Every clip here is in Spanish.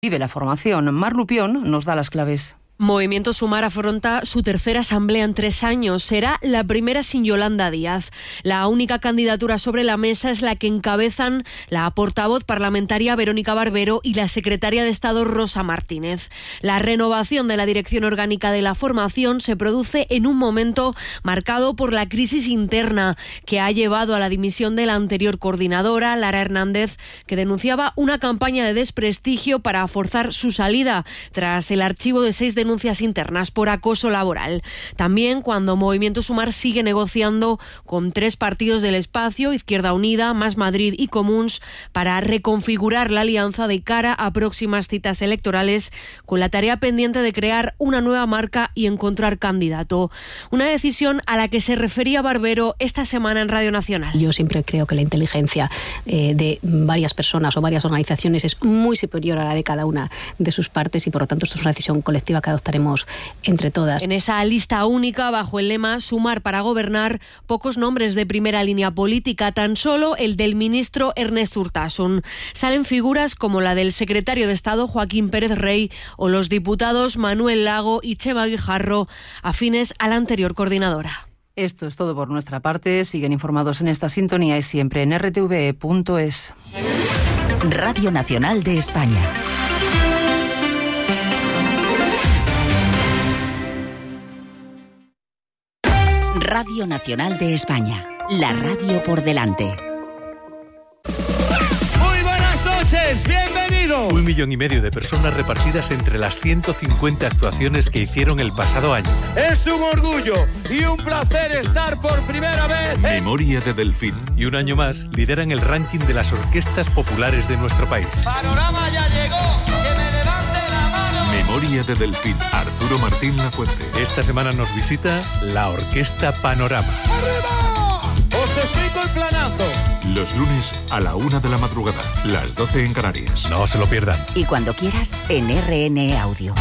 Vive la formación. Mar Lupión nos da las claves. Movimiento Sumar afronta su tercera asamblea en 3 años. Será la primera sin Yolanda Díaz. La única candidatura sobre la mesa es la que encabezan la portavoz parlamentaria Verónica Barbero y la secretaria de Estado Rosa Martínez. La renovación de la dirección orgánica de la formación se produce en un momento marcado por la crisis interna que ha llevado a la dimisión de la anterior coordinadora, Lara Hernández, que denunciaba una campaña de desprestigio para forzar su salida tras el archivo de 6 denuncias internas por acoso laboral. También cuando Movimiento Sumar sigue negociando con 3 partidos del espacio, Izquierda Unida, Más Madrid y Comuns, para reconfigurar la alianza de cara a próximas citas electorales, con la tarea pendiente de crear una nueva marca y encontrar candidato. Una decisión a la que se refería Barbero esta semana en Radio Nacional. Yo siempre creo que la inteligencia de varias personas o varias organizaciones es muy superior a la de cada una de sus partes y por lo tanto esto es una decisión colectiva que adoptaremos entre todas. En esa lista única, bajo el lema Sumar para gobernar, pocos nombres de primera línea política, tan solo el del ministro Ernest Urtasun. Salen figuras como la del secretario de Estado Joaquín Pérez Rey o los diputados Manuel Lago y Chema Guijarro, afines a la anterior coordinadora. Esto es todo por nuestra parte. Siguen informados en esta sintonía y siempre en rtve.es. Radio Nacional de España. Radio Nacional de España, la radio por delante. Muy buenas noches, bienvenidos. 1,5 millones de personas repartidas entre las 150 actuaciones que hicieron el pasado año. Es un orgullo y un placer estar por primera vez en Memoria de Delfín. Y un año más lideran el ranking de las orquestas populares de nuestro país. Panorama ya llegó, que me levante la mano. Memoria de Delfín, Arturo Martín Lafuente. Esta semana nos visita la Orquesta Panorama. ¡Arriba! Os explico el planazo. Los lunes a la 1 de la madrugada, las 12 en Canarias. No se lo pierdan. Y cuando quieras, en RN Audio.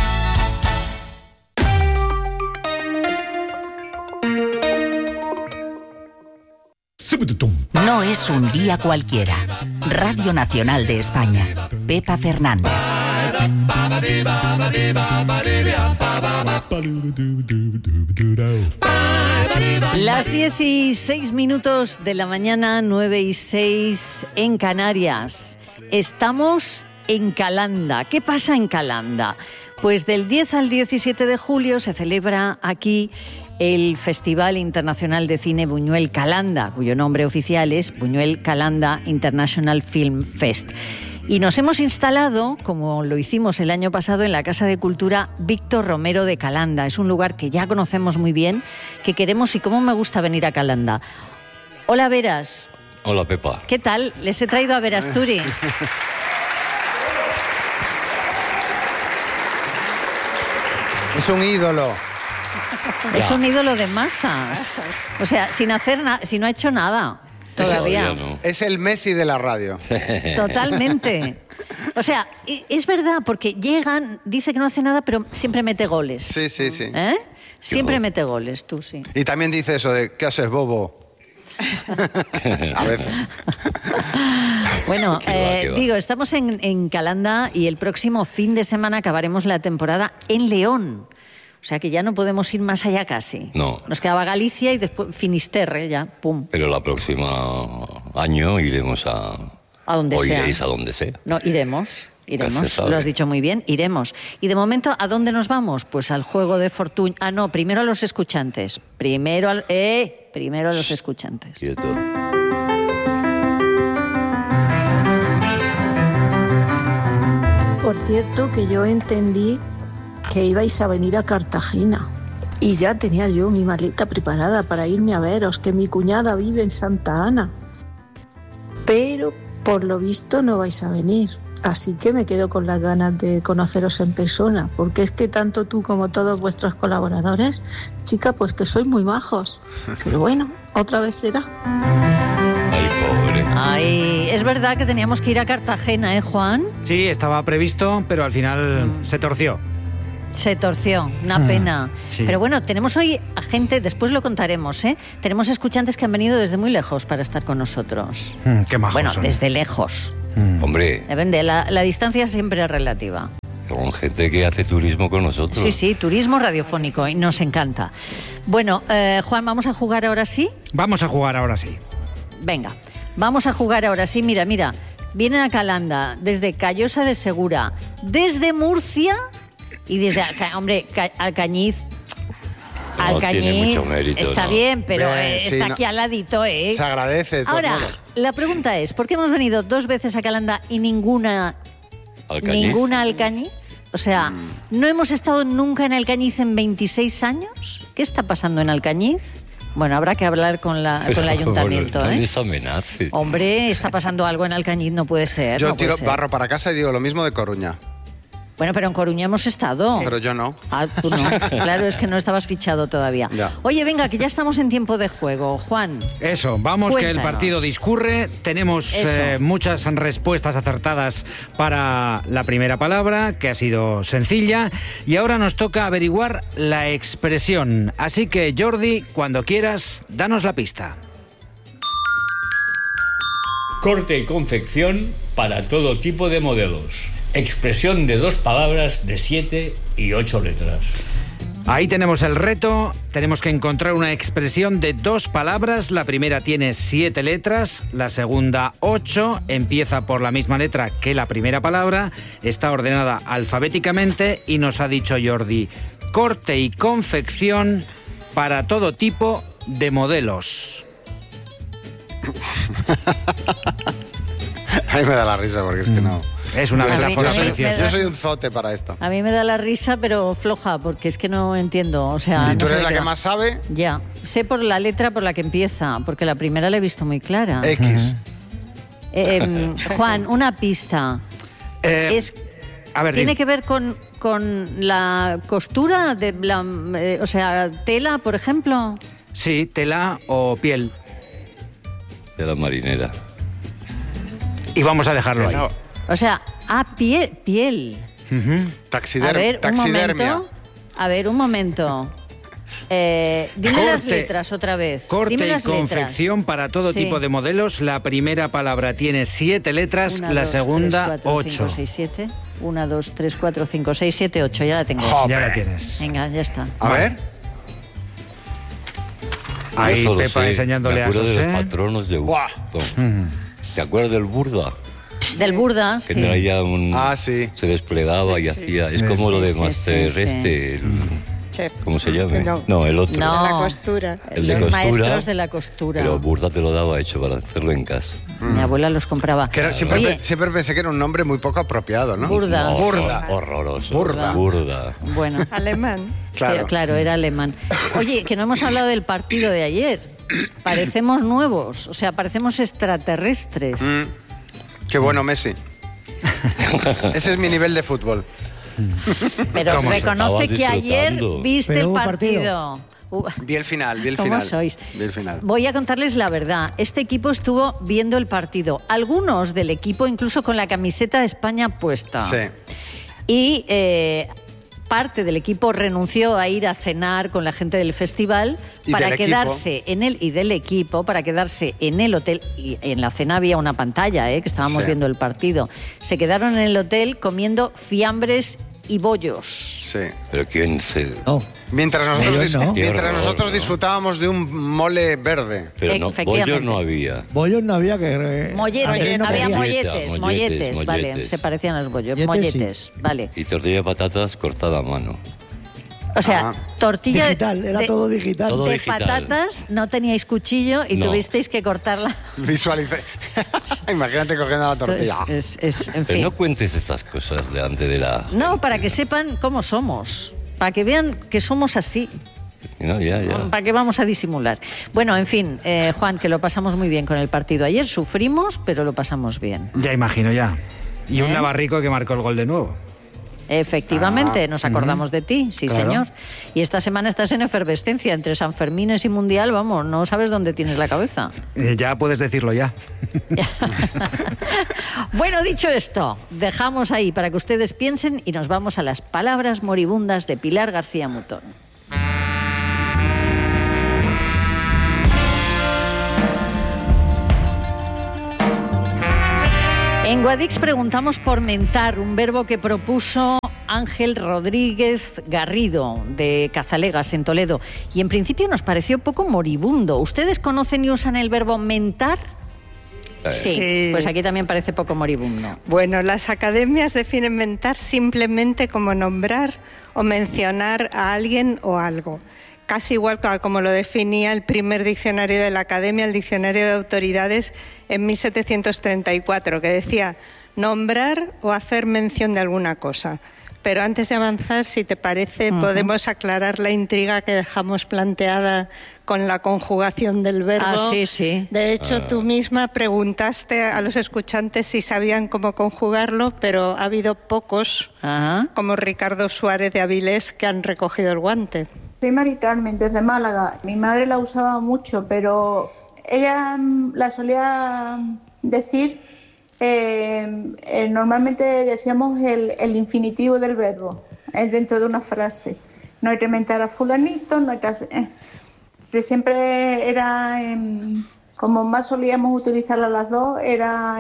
No es un día cualquiera. Radio Nacional de España. Pepa Fernández. Las 16 minutos de la mañana, 9:06 en Canarias. Estamos en Calanda. ¿Qué pasa en Calanda? Pues del 10 al 17 de julio se celebra aquí el Festival Internacional de Cine Buñuel Calanda, cuyo nombre oficial es Buñuel Calanda International Film Fest. Y nos hemos instalado, como lo hicimos el año pasado, en la Casa de Cultura Víctor Romero de Calanda. Es un lugar que ya conocemos muy bien, que queremos y cómo me gusta venir a Calanda. Hola, Veras. Hola, Pepa. ¿Qué tal? Les he traído a Verasturi. Es un ídolo. Es un ídolo de masas. O sea, sin hacer nada, si no ha hecho nada. Todavía no. Es el Messi de la radio. Totalmente. O sea, es verdad, porque llegan, dice que no hace nada, pero siempre mete goles. Sí. Siempre mete goles, tú sí. Y también dice eso de, ¿qué haces, bobo? A veces. Bueno, Qué va. digo, estamos en Calanda y el próximo fin de semana acabaremos la temporada en León. O sea que ya no podemos ir más allá casi. No. Nos quedaba Galicia y después Finisterre, ya, pum. Pero la próxima año iremos a donde sea. O iréis a donde sea. No, iremos. Nunca se sabe. Lo has dicho muy bien, iremos. Y de momento, ¿a dónde nos vamos? Pues al juego de fortuna. Ah, no, primero a los escuchantes. Primero a los escuchantes. Quieto. Por cierto, que yo entendí que ibais a venir a Cartagena y ya tenía yo mi maleta preparada para irme a veros, que mi cuñada vive en Santa Ana. Pero por lo visto no vais a venir, así que me quedo con las ganas de conoceros en persona, porque es que tanto tú como todos vuestros colaboradores, chica, pues que sois muy majos. Pero bueno, otra vez será. Ay, pobre. Ay, es verdad que teníamos que ir a Cartagena, ¿eh, Juan? Sí, estaba previsto, pero al final se torció. Se torció, una pena. Sí. Pero bueno, tenemos hoy a gente, después lo contaremos, ¿eh? Tenemos escuchantes que han venido desde muy lejos para estar con nosotros. Qué majos Bueno, son. desde lejos. Hombre, Depende, la distancia siempre es relativa. con gente que hace turismo con nosotros. Sí, turismo radiofónico y nos encanta. Bueno, Juan, ¿vamos a jugar ahora sí? Vamos a jugar ahora sí. Venga, vamos a jugar ahora sí. Mira, vienen a Calanda desde Callosa de Segura, desde Murcia y desde, Alcañiz. No tiene mucho mérito, está ¿no? bien, pero Bien, sí, está no. aquí al ladito, ¿eh? Se agradece, de todos Ahora, modos. la pregunta es, ¿por qué hemos venido 2 veces a Calanda y ninguna Alcañiz? O sea, ¿no hemos estado nunca en Alcañiz en 26 años? ¿Qué está pasando en Alcañiz? Bueno, habrá que hablar con el ayuntamiento, No ¿eh? les amenaces. Hombre, está pasando algo en Alcañiz, no puede ser. Yo no puede tiro ser. barro para casa y digo lo mismo de Coruña. Bueno, pero en Coruña hemos estado. Pero yo no. Ah, tú no. Claro, es que no estabas fichado todavía. Ya. Oye, venga, que ya estamos en tiempo de juego. Juan. Eso, vamos, que el Cuéntanos. partido discurre. Tenemos Eso. muchas respuestas acertadas para la primera palabra, que ha sido sencilla. Y ahora nos toca averiguar la expresión. Así que, Jordi, cuando quieras, danos la pista. Corte y confección para todo tipo de modelos. Expresión de 2 palabras de 7 y 8 letras. Ahí tenemos el reto. Tenemos que encontrar una expresión de 2 palabras. La primera tiene 7 letras, la segunda 8. Empieza por la misma letra que la primera palabra. Está ordenada alfabéticamente y nos ha dicho Jordi: corte y confección para todo tipo de modelos. A mí me da la risa porque es que no. Es una Yo de las soy- formas yo soy- deliciosas. Yo soy un zote para esto. A mí me da la risa, pero floja, porque es que no entiendo. O sea, ¿Y tú no sé eres la qué que va. más sabe? Ya. Sé por la letra por la que empieza, porque la primera la he visto muy clara. X. Juan, una pista. A ver, ¿Tiene dime. que ver con la costura de la, o sea, tela, por ejemplo? Sí, tela o piel. De la marinera. Y vamos a dejarlo ahí. O sea, piel. A ver, taxidermia. un momento. Dime las Corte. letras otra vez. Corte Dime y las letras. confección para todo Sí. tipo de modelos. La primera palabra tiene 7 letras, 1, la 2, segunda 3, 4, 8. 5, 6, 7. 1, 2, 3, 4, 5, 6, 7, 8. Ya la tengo. Ya la tienes. Venga, ya está. A ver. Ahí Yo solo Pepa sé, enseñándole me a acuerdo de José. los patronos de ¿Te acuerdas del burda? Del Burda, Que sí. traía un... Ah, sí. Se desplegaba y hacía... Es como lo de Master el- ¿Cómo se llama? No, el otro. No. La costura. El de Los costura. maestros de la costura. Pero burda te lo daba hecho para hacerlo en casa. Mi abuela los compraba. Que era- siempre, Oye, siempre pensé que era un nombre muy poco apropiado, ¿no? Burda. No, Burda. Horroroso. Burda. Burda. bueno, Alemán. Claro. claro, era alemán. Oye, que no hemos hablado del partido de ayer. Parecemos nuevos, o sea, parecemos extraterrestres. Qué bueno, Messi. Ese es mi nivel de fútbol. Pero ¿Cómo? reconoce que Estabas ayer disfrutando. viste Pero el hubo partido. Vi el final, vi el ¿Cómo final. sois? Vi el final. Voy a contarles la verdad. Este equipo estuvo viendo el partido. Algunos del equipo incluso con la camiseta de España puesta. Sí. Y parte del equipo renunció a ir a cenar con la gente del festival Y para del quedarse en el y del equipo para quedarse en el hotel. Y en la cena había una pantalla, que estábamos Sí. viendo el partido. Se quedaron en el hotel comiendo fiambres y bollos. Sí. Pero ¿quién se...? Mientras nosotros, Bollos no. Qué mientras horror, nosotros ¿no? disfrutábamos de un mole verde. Pero no, Efectivamente. bollos no había. Bollos no había que... Molletes, aquello no había podía. molletes, Molletes, vale, molletes. se parecían a los bollos, Molletes, molletes, vale. Y tortilla de patatas cortada a mano. O sea, tortilla Digital, era de, todo digital. Todo de digital. patatas, no teníais cuchillo y No. tuvisteis que cortarla. Visualicé. Imagínate cogiendo la Esto tortilla. en Pero fin. no cuentes estas cosas delante de la... No, para que sepan cómo somos, para que vean que somos así. No, ya. ¿Para qué vamos a disimular? Bueno, en fin, Juan, que lo pasamos muy bien con el partido. Ayer sufrimos, pero lo pasamos bien. Ya imagino, ya. Y un Navarrico que marcó el gol de nuevo. Efectivamente, nos acordamos de ti, sí, Claro. señor. Y esta semana estás en efervescencia entre San Fermines y Mundial, vamos, no sabes dónde tienes la cabeza. Ya puedes decirlo ya. Bueno, dicho esto, dejamos ahí para que ustedes piensen y nos vamos a las palabras moribundas de Pilar García Mutón. En Guadix preguntamos por mentar, un verbo que propuso Ángel Rodríguez Garrido, de Cazalegas, en Toledo. Y en principio nos pareció poco moribundo. ¿Ustedes conocen y usan el verbo mentar? Sí, pues aquí también parece poco moribundo. Bueno, las academias definen mentar simplemente como nombrar o mencionar a alguien o algo. Casi igual como lo definía el primer diccionario de la Academia, el Diccionario de Autoridades, en 1734, que decía nombrar o hacer mención de alguna cosa. Pero antes de avanzar, si te parece, podemos aclarar la intriga que dejamos planteada con la conjugación del verbo. Sí. De hecho, tú misma preguntaste a los escuchantes si sabían cómo conjugarlo, pero ha habido pocos, como Ricardo Suárez de Avilés, que han recogido el guante. Soy Mari Carmen, desde Málaga. Mi madre la usaba mucho, pero ella la solía decir... normalmente decíamos el infinitivo del verbo dentro de una frase. No hay que mentar a fulanito, no hay que siempre era como más solíamos utilizarla las dos, era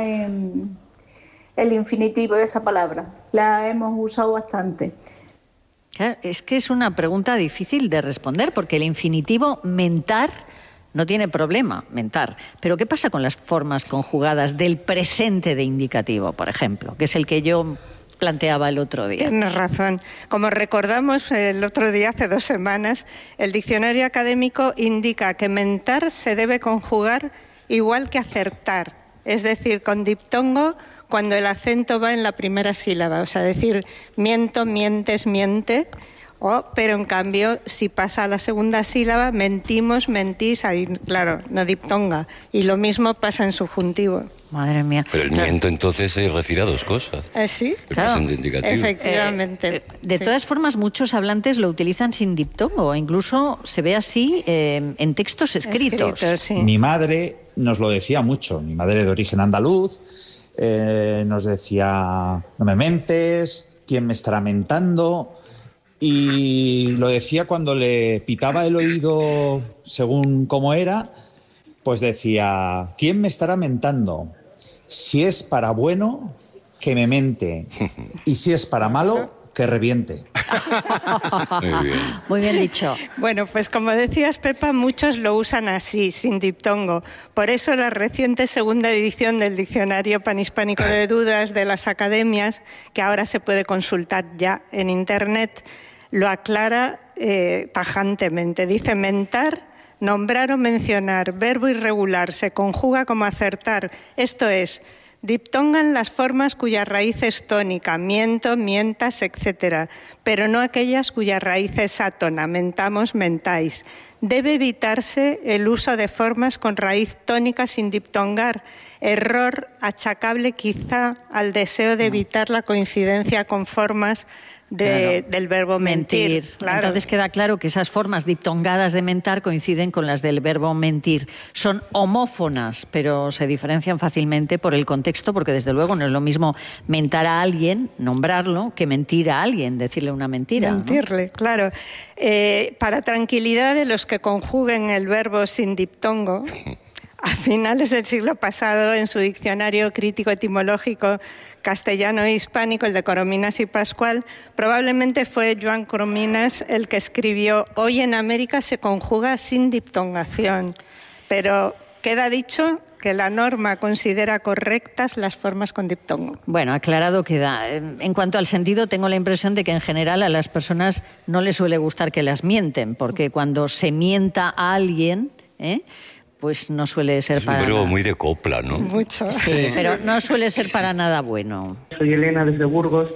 el infinitivo de esa palabra. La hemos usado bastante. Claro, es que es una pregunta difícil de responder, porque el infinitivo mentar no tiene problema, mentar. Pero ¿qué pasa con las formas conjugadas del presente de indicativo, por ejemplo, que es el que yo planteaba el otro día? Tienes razón. Como recordamos el otro día, hace 2 semanas, el diccionario académico indica que mentar se debe conjugar igual que acertar, es decir, con diptongo cuando el acento va en la primera sílaba, o sea, decir miento, mientes, miente. Pero en cambio, si pasa a la segunda sílaba, mentimos, mentís, ahí, claro, no diptonga. Y lo mismo pasa en subjuntivo. Madre mía. Pero el miento entonces se refiere a 2 cosas. Sí, el presente indicativo. Efectivamente. De todas formas, muchos hablantes lo utilizan sin diptongo, incluso se ve así en textos escritos. Mi madre nos lo decía mucho, mi madre de origen andaluz, nos decía, no me mentes, ¿quién me estará mentando? Y lo decía cuando le pitaba el oído según cómo era, pues decía, ¿quién me estará mentando? Si es para bueno, que me mente. Y si es para malo, que reviente. Muy bien. Muy bien dicho. Bueno, pues como decías, Pepa, muchos lo usan así, sin diptongo. Por eso la reciente segunda edición del Diccionario Panhispánico de Dudas de las Academias, que ahora se puede consultar ya en Internet, lo aclara tajantemente. Dice: mentar, nombrar o mencionar, verbo irregular, se conjuga como acertar. Esto es, diptongan las formas cuya raíz es tónica, miento, mientas, etc., pero no aquellas cuya raíz es átona, mentamos, mentáis. Debe evitarse el uso de formas con raíz tónica sin diptongar, error achacable quizá al deseo de evitar la coincidencia con formas del verbo mentir. Claro. Entonces queda claro que esas formas diptongadas de mentar coinciden con las del verbo mentir. Son homófonas, pero se diferencian fácilmente por el contexto, porque desde luego no es lo mismo mentar a alguien, nombrarlo, que mentir a alguien, decirle una mentira. Mentirle, ¿no? Claro. Para tranquilidad de los que conjuguen el verbo sin diptongo, a finales del siglo pasado, en su diccionario crítico etimológico castellano e hispánico, el de Corominas y Pascual, probablemente fue Joan Corominas el que escribió: hoy en América se conjuga sin diptongación. Pero queda dicho que la norma considera correctas las formas con diptongo. Bueno, aclarado queda. En cuanto al sentido, tengo la impresión de que en general a las personas no les suele gustar que las mienten, porque cuando se mienta a alguien, pues no suele ser para nada. Es un verbo muy de copla, ¿no? Mucho. Sí, pero no suele ser para nada bueno. Soy Elena desde Burgos.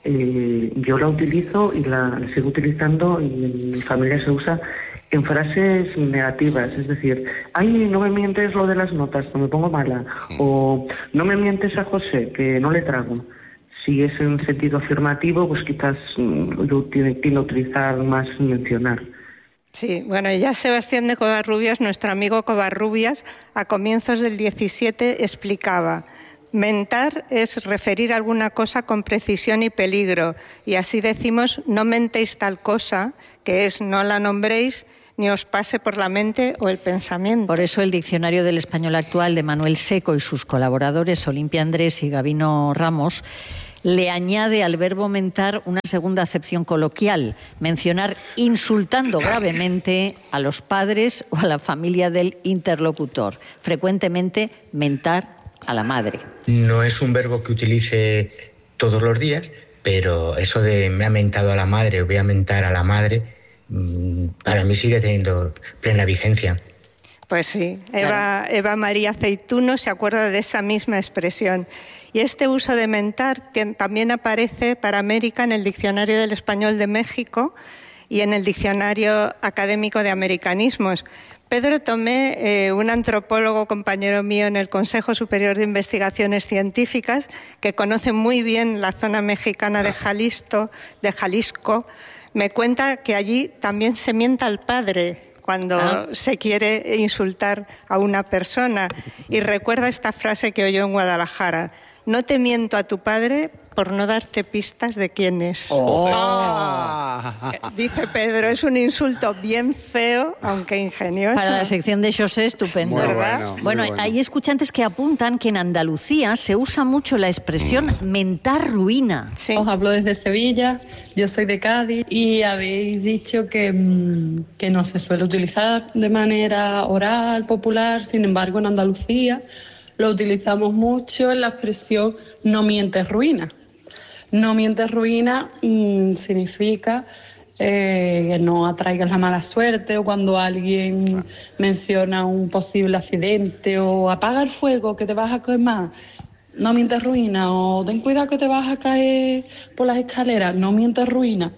Yo la utilizo y la sigo utilizando, y en mi familia se usa en frases negativas. Es decir, ay, no me mientes lo de las notas, que me pongo mala. O no me mientes a José, que no le trago. Si es en sentido afirmativo, pues quizás yo tiendo a utilizar más mencionar. Sí, bueno, ya Sebastián de Covarrubias, nuestro amigo Covarrubias, a comienzos del 17 explicaba: mentar es referir alguna cosa con precisión y peligro, y así decimos no mentéis tal cosa, que es no la nombréis, ni os pase por la mente o el pensamiento. Por eso el Diccionario del Español Actual de Manuel Seco y sus colaboradores, Olimpia Andrés y Gabino Ramos, le añade al verbo mentar una segunda acepción coloquial, mencionar insultando gravemente a los padres o a la familia del interlocutor, frecuentemente mentar a la madre. No es un verbo que utilice todos los días, pero eso de me ha mentado a la madre o voy a mentar a la madre, para mí sigue teniendo plena vigencia. Pues sí, Eva María Aceituno se acuerda de esa misma expresión. Y este uso de mentar también aparece para América en el Diccionario del Español de México y en el Diccionario Académico de Americanismos. Pedro Tomé, un antropólogo compañero mío en el Consejo Superior de Investigaciones Científicas, que conoce muy bien la zona mexicana de Jalisco, me cuenta que allí también se mienta al padre cuando se quiere insultar a una persona. Y recuerda esta frase que oyó en Guadalajara: no te miento a tu padre por no darte pistas de quién es. Dice Pedro, es un insulto bien feo, aunque ingenioso. Para la sección de José, estupendo. ¿Verdad? Bueno, hay escuchantes que apuntan que en Andalucía se usa mucho la expresión mentar ruina. Sí. Os hablo desde Sevilla, yo soy de Cádiz y habéis dicho que no se suele utilizar de manera oral, popular. Sin embargo, en Andalucía lo utilizamos mucho en la expresión no mientes ruina. No mientes ruina significa que no atraigas la mala suerte, o cuando alguien menciona un posible accidente o apaga el fuego que te vas a quemar, no mientes ruina, o ten cuidado que te vas a caer por las escaleras, no mientes ruina.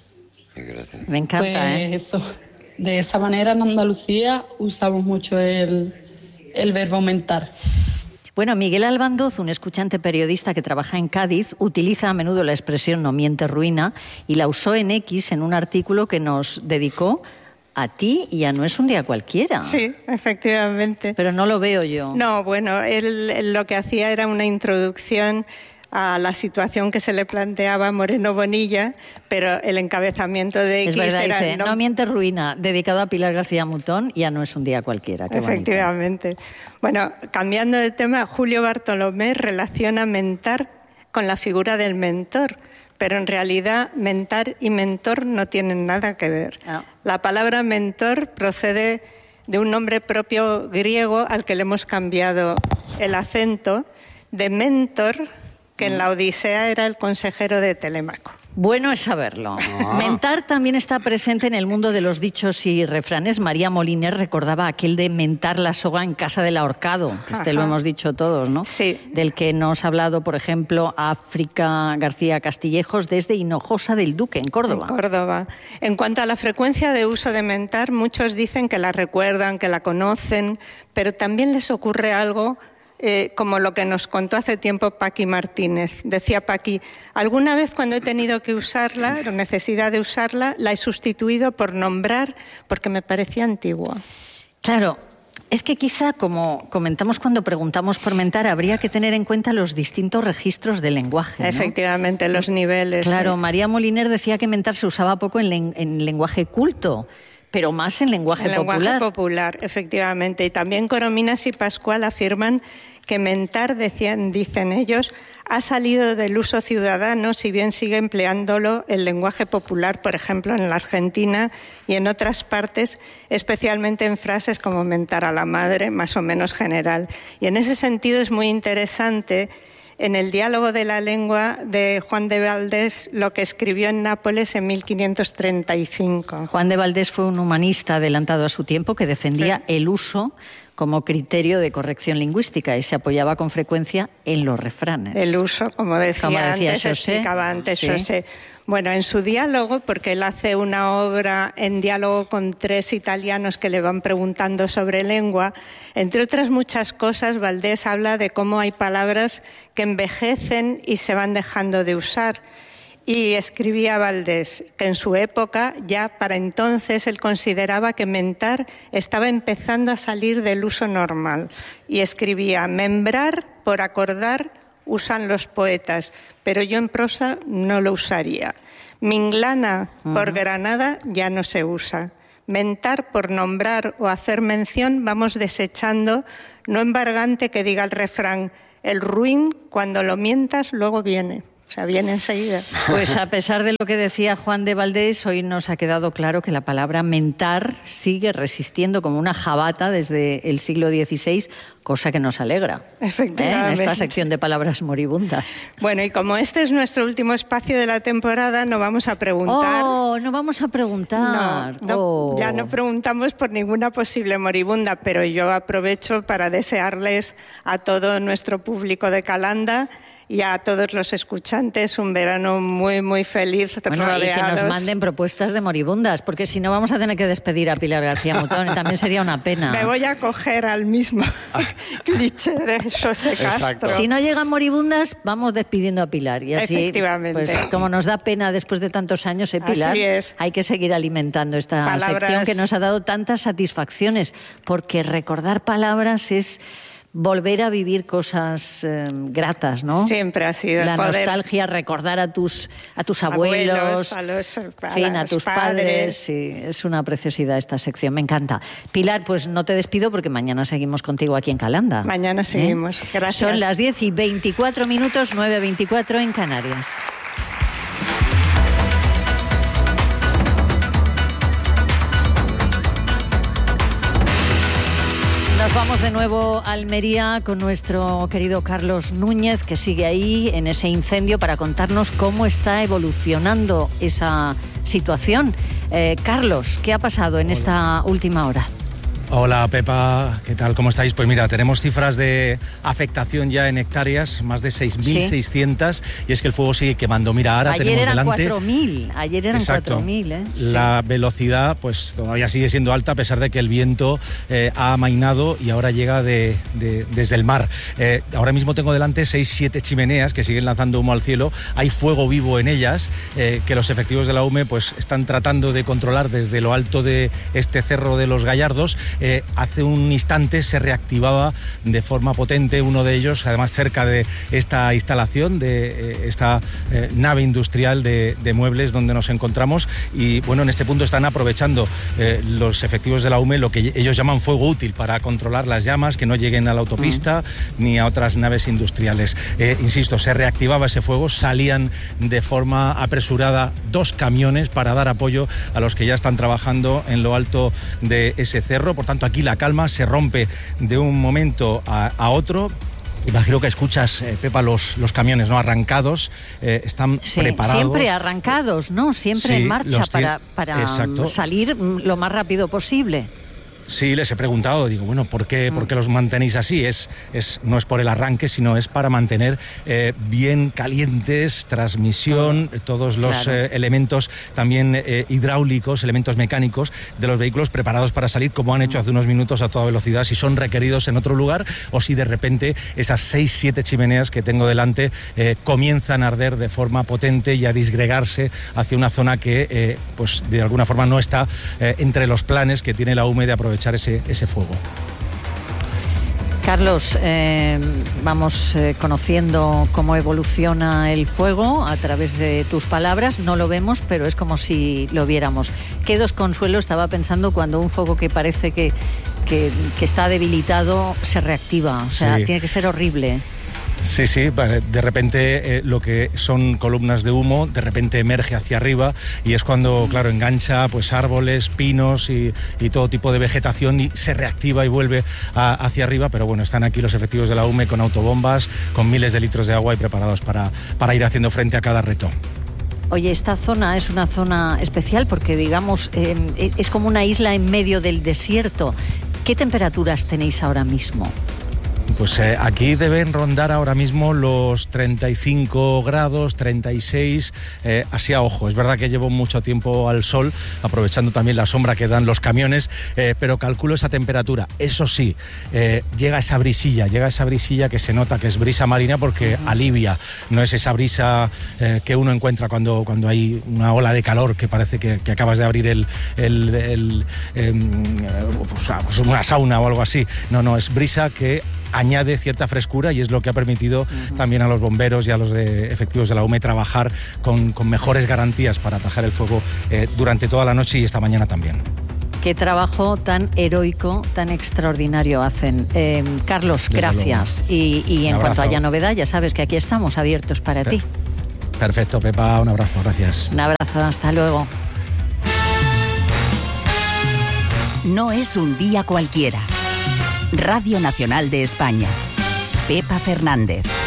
Me encanta, pues eso, de esa manera en Andalucía usamos mucho el verbo mentar. Bueno, Miguel Albandoz, un escuchante periodista que trabaja en Cádiz, utiliza a menudo la expresión no mientes ruina y la usó en X en un artículo que nos dedicó a ti y a No es un día cualquiera. Sí, efectivamente. Pero no lo veo yo. No, bueno, él lo que hacía era una introducción a la situación que se le planteaba a Moreno Bonilla, pero el encabezamiento de X era... Dice, no mientes ruina, dedicado a Pilar García Mutón y a No es un día cualquiera. Qué efectivamente. Bonito. Bueno, cambiando de tema, Julio Bartolomé relaciona mentar con la figura del mentor, pero en realidad mentar y mentor no tienen nada que ver. No. La palabra mentor procede de un nombre propio griego al que le hemos cambiado el acento, de mentor, que en la Odisea era el consejero de Telémaco. Bueno es saberlo. Mentar también está presente en el mundo de los dichos y refranes. María Moliner recordaba aquel de mentar la soga en casa del ahorcado. Lo hemos dicho todos, ¿no? Sí. Del que nos ha hablado, por ejemplo, África García Castillejos desde Hinojosa del Duque, en Córdoba. En Córdoba. En cuanto a la frecuencia de uso de mentar, muchos dicen que la recuerdan, que la conocen, pero también les ocurre algo como lo que nos contó hace tiempo Paqui Martínez. Decía Paqui, alguna vez cuando he tenido que usarla, la necesidad de usarla, la he sustituido por nombrar porque me parecía antigua. Claro, es que quizá, como comentamos cuando preguntamos por mentar, habría que tener en cuenta los distintos registros del lenguaje, ¿no? Efectivamente, los niveles. Claro, sí. María Moliner decía que mentar se usaba poco en lenguaje culto, pero más en lenguaje popular. Lenguaje popular, efectivamente. Y también Corominas y Pascual afirman que mentar, dicen ellos, ha salido del uso ciudadano, si bien sigue empleándolo el lenguaje popular, por ejemplo, en la Argentina y en otras partes, especialmente en frases como mentar a la madre, más o menos general. Y en ese sentido es muy interesante en el Diálogo de la Lengua de Juan de Valdés, lo que escribió en Nápoles en 1535. Juan de Valdés fue un humanista adelantado a su tiempo que defendía el uso como criterio de corrección lingüística y se apoyaba con frecuencia en los refranes. El uso, como decía antes, José, explicaba antes José. Bueno, en su diálogo, porque él hace una obra en diálogo con 3 italianos que le van preguntando sobre lengua, entre otras muchas cosas, Valdés habla de cómo hay palabras que envejecen y se van dejando de usar. Y escribía Valdés que en su época, ya para entonces, él consideraba que mentar estaba empezando a salir del uso normal. Y escribía, membrar, por acordar, usan los poetas, pero yo en prosa no lo usaría. Minglana, por Granada, ya no se usa. Mentar por nombrar o hacer mención, vamos desechando, no embargante que diga el refrán, el ruin cuando lo mientas luego viene. O sea, viene enseguida. Pues a pesar de lo que decía Juan de Valdés, hoy nos ha quedado claro que la palabra mentar sigue resistiendo como una jabata desde el siglo XVI, cosa que nos alegra. Efectivamente. En esta sección de palabras moribundas. Bueno, y como este es nuestro último espacio de la temporada, no vamos a preguntar. No vamos a preguntar. Ya no preguntamos por ninguna posible moribunda, pero yo aprovecho para desearles a todo nuestro público de Calanda y a todos los escuchantes un verano muy, muy feliz, rodeados. Y que nos manden propuestas de moribundas, porque si no vamos a tener que despedir a Pilar García Mutón y también sería una pena. Me voy a coger al mismo cliché de José Castro. Si no llegan moribundas, vamos despidiendo a Pilar. Y así, efectivamente. Pues como nos da pena después de tantos años, Pilar, así es. Hay que seguir alimentando esta sección que nos ha dado tantas satisfacciones, porque recordar palabras es volver a vivir cosas gratas, ¿no? Siempre ha sido la poder... nostalgia, recordar a tus abuelos, a tus padres. Sí, es una preciosidad esta sección, me encanta. Pilar, pues no te despido porque mañana seguimos contigo aquí en Calanda. Mañana seguimos, gracias. Son las 10:24, 9:24 en Canarias. Nos vamos de nuevo a Almería con nuestro querido Carlos Núñez, que sigue ahí en ese incendio para contarnos cómo está evolucionando esa situación. Carlos, ¿qué ha pasado en esta última hora? Hola Pepa, ¿qué tal? ¿Cómo estáis? Pues mira, tenemos cifras de afectación ya en hectáreas, más de 6.600, ¿sí? Y es que el fuego sigue quemando. Mira, ahora tenemos delante... Ayer eran 4.000, ¿eh? La velocidad pues todavía sigue siendo alta a pesar de que el viento ha amainado y ahora llega desde el mar. Ahora mismo tengo delante 6-7 chimeneas que siguen lanzando humo al cielo. Hay fuego vivo en ellas que los efectivos de la UME pues están tratando de controlar desde lo alto de este Cerro de los Gallardos. Hace un instante se reactivaba de forma potente uno de ellos, además cerca de esta instalación, de esta nave industrial de muebles donde nos encontramos, y bueno, en este punto están aprovechando los efectivos de la UME lo que ellos llaman fuego útil para controlar las llamas, que no lleguen a la autopista ni a otras naves industriales. Insisto, se reactivaba ese fuego, salían de forma apresurada 2 camiones para dar apoyo a los que ya están trabajando en lo alto de ese cerro. Por tanto, aquí la calma se rompe de un momento a otro. Imagino que escuchas, Pepa, los camiones, ¿no? Arrancados, están preparados. Siempre arrancados, ¿no? Siempre en marcha para salir lo más rápido posible. Sí, les he preguntado, digo, bueno, ¿por qué los mantenéis así? No es por el arranque, sino es para mantener bien calientes, transmisión, todos los elementos también hidráulicos, elementos mecánicos de los vehículos preparados para salir, como han hecho hace unos minutos a toda velocidad, si son requeridos en otro lugar o si de repente esas 6-7 chimeneas que tengo delante comienzan a arder de forma potente y a disgregarse hacia una zona que, pues de alguna forma no está entre los planes que tiene la UME de aprovechar ese fuego. Carlos, vamos conociendo cómo evoluciona el fuego a través de tus palabras. No lo vemos, pero es como si lo viéramos. Qué desconsuelo estaba pensando cuando un fuego que parece que está debilitado se reactiva. O sea, tiene que ser horrible. Sí, de repente lo que son columnas de humo, de repente emerge hacia arriba y es cuando, claro, engancha pues árboles, pinos y todo tipo de vegetación y se reactiva y vuelve hacia arriba, pero bueno, están aquí los efectivos de la UME con autobombas, con miles de litros de agua y preparados para ir haciendo frente a cada reto. Oye, esta zona es una zona especial porque, digamos, es como una isla en medio del desierto. ¿Qué temperaturas tenéis ahora mismo? Pues aquí deben rondar ahora mismo los 35 grados, 36, así a ojo. Es verdad que llevo mucho tiempo al sol, aprovechando también la sombra que dan los camiones, pero calculo esa temperatura. Eso sí, llega esa brisilla que se nota que es brisa marina porque alivia. No es esa brisa que uno encuentra cuando hay una ola de calor que parece que acabas de abrir pues una sauna o algo así. No, es brisa que añade cierta frescura y es lo que ha permitido también a los bomberos y a los efectivos de la UME trabajar con mejores garantías para atajar el fuego durante toda la noche y esta mañana también. Qué trabajo tan heroico, tan extraordinario hacen. Carlos, gracias. Y en cuanto haya novedad, ya sabes que aquí estamos abiertos para ti. Perfecto, Pepa, un abrazo, gracias. Un abrazo, hasta luego. No es un día cualquiera. Radio Nacional de España. Pepa Fernández.